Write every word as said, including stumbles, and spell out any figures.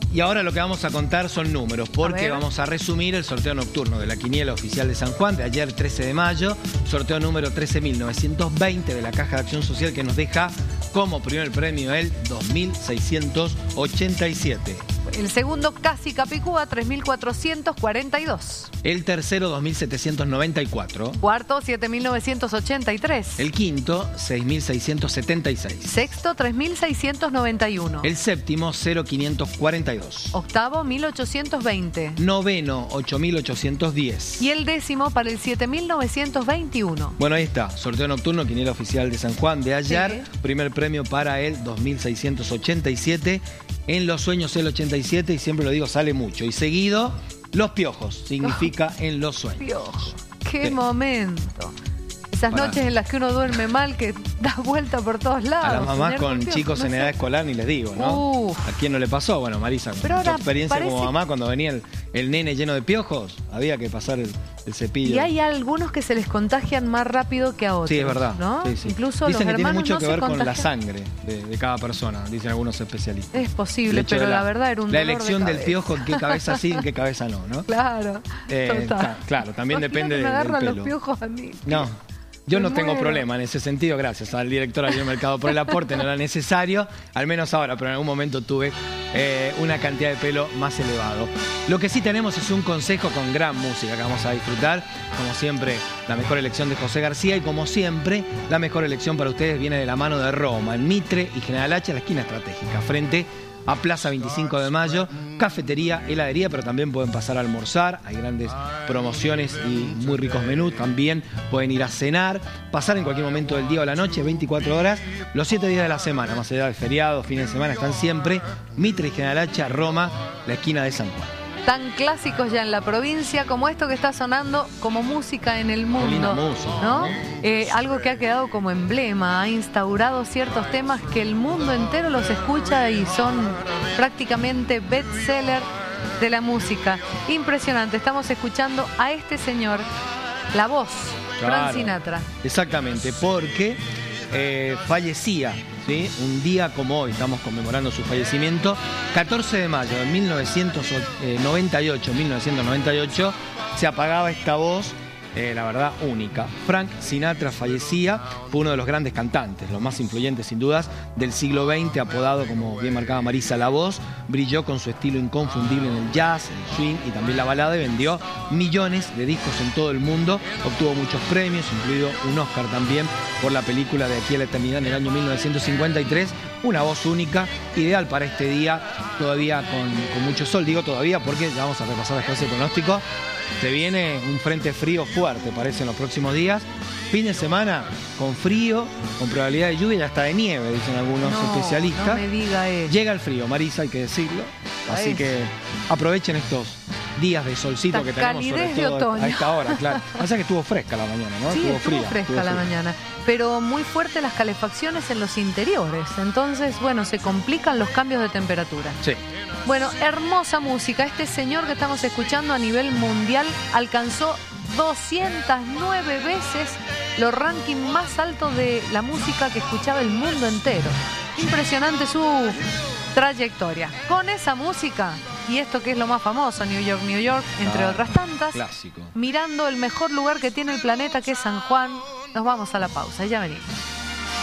Y ahora lo que vamos a contar son números, porque a vamos a resumir el sorteo nocturno de la quiniela oficial de San Juan de ayer, trece de mayo, sorteo número trece mil novecientos veinte de la Caja de Acción Social, que nos deja como primer premio el dos mil seiscientos ochenta y siete. El segundo, Casi Capicúa, tres mil cuatrocientos cuarenta y dos. El tercero, dos mil setecientos noventa y cuatro. Cuarto, siete mil novecientos ochenta y tres. El quinto, seis mil seiscientos setenta y seis. Sexto, tres mil seiscientos noventa y uno. El séptimo, cero mil quinientos cuarenta y dos. Octavo, mil ochocientos veinte. Noveno, ocho mil ochocientos diez. Y el décimo para el siete mil novecientos veintiuno. Bueno, ahí está, sorteo nocturno, quiniela oficial de San Juan de ayer. Sí. Primer premio para el dos mil seiscientos ochenta y siete. En los sueños el ochenta y siete, y siempre lo digo, sale mucho. Y seguido, los piojos, significa oh, en los sueños. Piojos, qué sí. momento. Esas Para... noches en las que uno duerme mal, que da vuelta por todos lados. A las mamás con chicos no en sé. edad escolar ni les digo, ¿no? Uf. ¿A quién no le pasó? Bueno, Marisa, con tu experiencia parece... como mamá, cuando venía el, el nene lleno de piojos, había que pasar el, el cepillo. Y hay algunos que se les contagian más rápido que a otros. Sí, es verdad. ¿No? Sí, sí. Incluso dicen los que tiene mucho no que ver contagian. con la sangre de, de cada persona, dicen algunos especialistas. Es posible, pero la, la verdad era un La dolor elección de del piojo, en qué cabeza sí, en qué cabeza no, ¿no? Claro, eh, total. Claro, también depende de, me agarran del pelo. los piojos a mí. No. Yo no tengo problema en ese sentido, gracias al director Ariel Mercado por el aporte, no era necesario, al menos ahora, pero en algún momento tuve eh, una cantidad de pelo más elevado. Lo que sí tenemos es un consejo con gran música que vamos a disfrutar, como siempre la mejor elección de José García, y como siempre la mejor elección para ustedes viene de la mano de Roma, en Mitre y General Hacha, la esquina estratégica, frente a Plaza veinticinco de mayo, cafetería, heladería, pero también pueden pasar a almorzar, hay grandes promociones y muy ricos menús, también pueden ir a cenar, pasar en cualquier momento del día o la noche, veinticuatro horas, los siete días de la semana, más allá de feriados, fines de semana, están siempre Mitre y General Hacha, Roma, la esquina de San Juan. Tan clásicos ya en la provincia como esto que está sonando como música en el mundo, música, ¿no? Eh, algo que ha quedado como emblema, ha instaurado ciertos temas que el mundo entero los escucha y son prácticamente bestseller de la música. Impresionante, estamos escuchando a este señor, la voz, claro, Frank Sinatra. Exactamente, porque eh, fallecía, ¿sí? Un día como hoy, estamos conmemorando su fallecimiento, catorce de mayo de mil novecientos noventa y ocho, mil novecientos noventa y ocho, se apagaba esta voz, eh, la verdad, única. Frank Sinatra fallecía, fue uno de los grandes cantantes, los más influyentes sin dudas del siglo veinte, apodado, como bien marcaba Marisa, La Voz. Brilló con su estilo inconfundible en el jazz, el swing y también la balada, y vendió millones de discos en todo el mundo. Obtuvo muchos premios, incluido un Oscar también por la película De aquí a la eternidad en el año mil novecientos cincuenta y tres. Una voz única, ideal para este día, todavía con, con mucho sol. Digo todavía porque ya vamos a repasar después el pronóstico. Se viene un frente frío fuerte, parece, en los próximos días. Fin de semana con frío, con probabilidad de lluvia y hasta de nieve, dicen algunos no, especialistas. No me diga eso. Llega el frío, Marisa, hay que decirlo. Así que aprovechen estos días de solcito esta que tenemos, sobre todo de otoño. A esta hora, claro. Pasa que estuvo fresca la mañana, ¿no? Sí, estuvo, estuvo fría, fresca estuvo la fría. mañana. Pero muy fuerte las calefacciones en los interiores. Entonces, bueno, se complican los cambios de temperatura. Sí. Bueno, hermosa música. Este señor que estamos escuchando a nivel mundial alcanzó doscientas nueve veces los rankings más altos de la música que escuchaba el mundo entero. Impresionante su trayectoria. Con esa música, y esto que es lo más famoso, New York, New York, entre ah, otras tantas, clásico. Mirando el mejor lugar que tiene el planeta, que es San Juan, nos vamos a la pausa, ya venimos.